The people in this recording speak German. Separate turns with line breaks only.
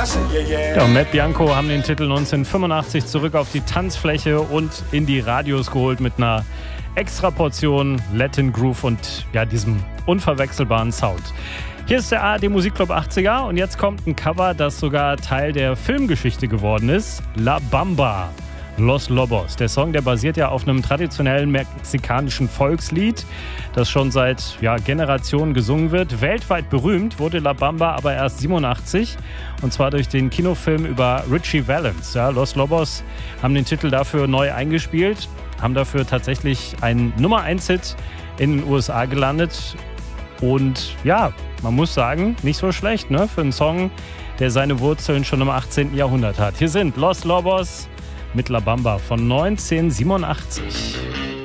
Ja, und Matt Bianco haben den Titel 1985 zurück auf die Tanzfläche und in die Radios geholt mit einer extra Portion Latin Groove und ja, diesem unverwechselbaren Sound. Hier ist der ARD Musikclub 80er und jetzt kommt ein Cover, das sogar Teil der Filmgeschichte geworden ist. La Bamba, Los Lobos. Der Song, der basiert ja auf einem traditionellen mexikanischen Volkslied, das schon seit Generationen gesungen wird. Weltweit berühmt wurde La Bamba aber erst 87 und zwar durch den Kinofilm über Richie Valens. Ja, Los Lobos haben den Titel dafür neu eingespielt, haben dafür tatsächlich einen Nummer-1-Hit in den USA gelandet. Und ja, man muss sagen, nicht so schlecht, ne? Für einen Song, der seine Wurzeln schon im 18. Jahrhundert hat. Hier sind Los Lobos mit La Bamba von 1987.